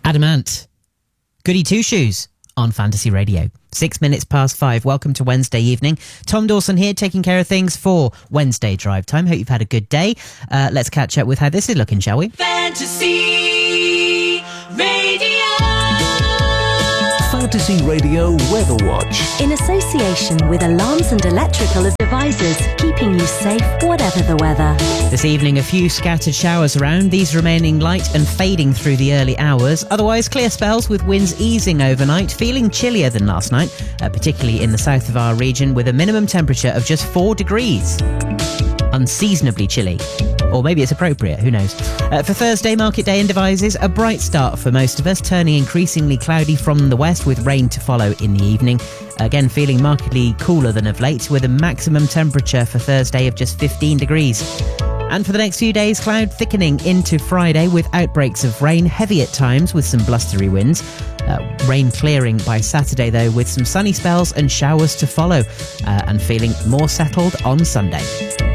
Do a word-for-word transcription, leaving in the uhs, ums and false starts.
Adamant. Goody Two Shoes on Fantasy Radio. Six minutes past five. Welcome to Wednesday evening. Tom Dawson here, taking care of things for Wednesday drive time. Hope you've had a good day. Uh, let's catch up with how this is looking, shall we? Fantasy Radio. Fantasy Radio Weather Watch. In association with Alarms and Electrical Devices, keeping you safe whatever the weather. This evening, a few scattered showers around, these remaining light and fading through the early hours. Otherwise, clear spells with winds easing overnight, feeling chillier than last night, uh, particularly in the south of our region, with a minimum temperature of just four degrees. Unseasonably chilly. Or maybe it's appropriate, who knows. Uh, for Thursday, market day in Devizes, a bright start for most of us, turning increasingly cloudy from the west with rain to follow in the evening. Again, feeling markedly cooler than of late, with a maximum temperature for Thursday of just fifteen degrees. And for the next few days, cloud thickening into Friday with outbreaks of rain, heavy at times with some blustery winds. Uh, rain clearing by Saturday, though, with some sunny spells and showers to follow, uh, and feeling more settled on Sunday.